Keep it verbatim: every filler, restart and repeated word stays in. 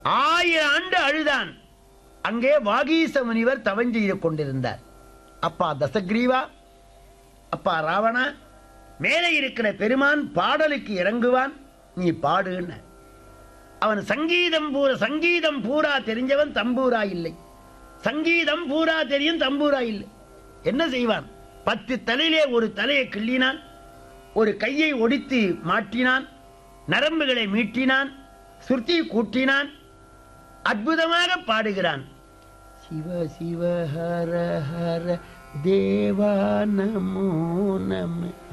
ஆயிரம் ஆண்டு அழுதான். அங்கே வாகீச முனிவர் தவம் செய்து கொண்டிருந்தார். அப்பா தசக்ரீவா, அப்பா ராவணா, மேலே இருக்கிற பெருமான் பாடலுக்கு இறங்குவான், நீ பாடுன்னு. அவன் சங்கீதம் பூரா சங்கீதம் பூரா தெரிஞ்சவன், தம்பூரா இல்லை. சங்கீதம் பூரா தெரியும், தம்பூரா இல்லை. என்ன செய்வான்? பத்து தலையிலே ஒரு தலையை கிள்ளினான், ஒரு கையை ஒடித்து மாட்டினான், நரம்புகளை மீட்டினான், சுருத்தி கூட்டினான், அற்புதமாக பாடுகிறான். சிவ சிவ ஹர ஹர தேவா நமோ நம